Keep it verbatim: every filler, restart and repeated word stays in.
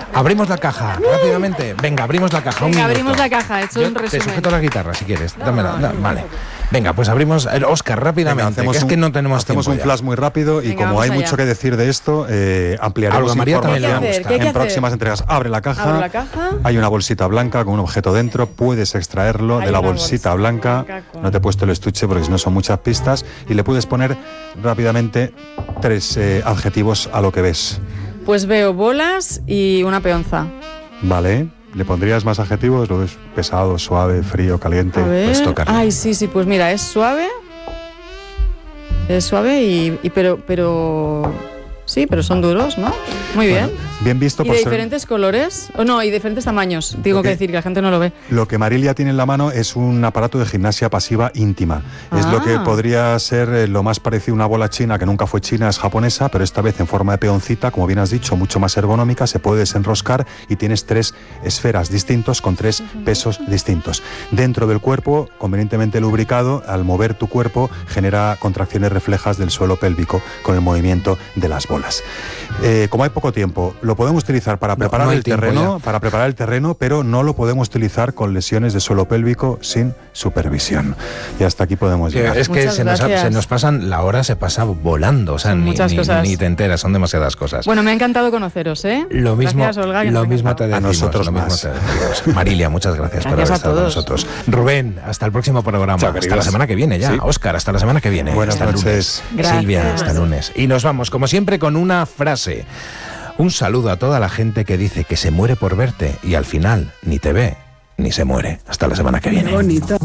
Abrimos la caja, rápidamente. Venga, abrimos la caja. Venga, un abrimos la caja, he hecho Yo un resumen. Te sujeto la guitarra si quieres. No, Dámela, no, da, no, vale. no. Venga, pues abrimos. El Óscar, rápidamente. Venga, hacemos que es un, que no tenemos hacemos tiempo un ya. flash muy rápido y Venga, como hay vamos mucho allá. que decir de esto, eh, ampliaremos Algo a María también le información gusta. ¿Qué hay que en hacer? próximas entregas. Abre la caja. Abro la caja. Hay una bolsita blanca con un objeto dentro. Puedes extraerlo Hay de la una bolsita bolsa blanca. blanca con- No te he puesto el estuche porque si no son muchas pistas. Y le puedes poner rápidamente tres eh, adjetivos a lo que ves. Pues veo bolas y una peonza. Vale. ¿Le pondrías más adjetivos? ¿Lo ves pesado, suave, frío, caliente? A ver. Pues tócale. Ay, sí, sí, pues mira, es suave. Es suave y, y pero, pero... Sí, pero son duros, ¿no? Muy bien. Bueno, bien visto ¿Y por de ser- diferentes colores? O no, y diferentes tamaños. Tengo Ok. que decir que la gente no lo ve. Lo que Marilia tiene en la mano es un aparato de gimnasia pasiva íntima. Es Ah. lo que podría ser eh, lo más parecido a una bola china, que nunca fue china, es japonesa, pero esta vez en forma de peoncita, como bien has dicho, mucho más ergonómica, se puede desenroscar y tienes tres esferas distintos con tres pesos distintos. Dentro del cuerpo, convenientemente lubricado, al mover tu cuerpo genera contracciones reflejas del suelo pélvico con el movimiento de las bolas. Eh, como hay poco tiempo, lo podemos utilizar para No, preparar no hay el tiempo terreno, ya. para preparar el terreno, pero no lo podemos utilizar con lesiones de suelo pélvico sin supervisión. Y hasta aquí podemos Que llegar. es que Muchas se nos, ha- gracias. se nos pasan, la hora se pasa volando, o sea, Son ni, muchas ni- cosas. ni te enteras, son demasiadas cosas. Bueno, me ha encantado conoceros, ¿eh? Lo mismo, Gracias, Olga, que lo nos ha mismo te encantado. decimos. nosotros lo mismo más. te decimos. Marilia, muchas gracias, por Gracias haber a estado con todos. nosotros. Rubén, hasta el próximo programa. Chao, hasta la queridos. semana que viene ya. Sí. Óscar, hasta la semana que viene. Buenas hasta el noches. lunes. Gracias. Silvia, hasta el lunes. Y nos vamos, como siempre, con una frase. Un saludo a toda la gente que dice que se muere por verte y al final ni te ve ni se muere. Hasta la semana que viene. Bonito.